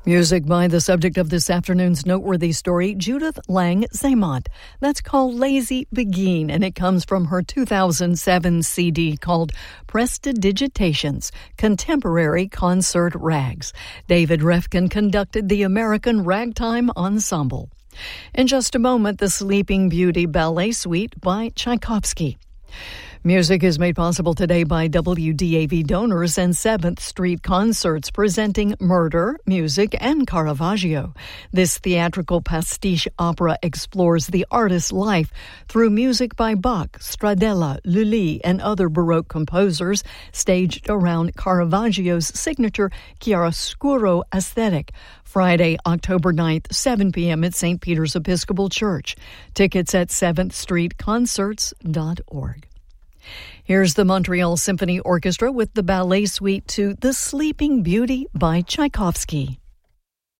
Music by the subject of this afternoon's noteworthy story, Judith Lang Zeymont. That's called Lazy Beguine, and it comes from her 2007 CD called Prestidigitations, Contemporary Concert Rags. David Refkin conducted the American Ragtime Ensemble. In just a moment, the Sleeping Beauty Ballet Suite by Tchaikovsky. Music is made possible today by WDAV donors and 7th Street Concerts presenting Murder, Music, and Caravaggio. This theatrical pastiche opera explores the artist's life through music by Bach, Stradella, Lully, and other Baroque composers staged around Caravaggio's signature chiaroscuro aesthetic. Friday, October 9th, 7 p.m. at St. Peter's Episcopal Church. Tickets at 7thstreetconcerts.org. Here's the Montreal Symphony Orchestra with the ballet suite to The Sleeping Beauty by Tchaikovsky.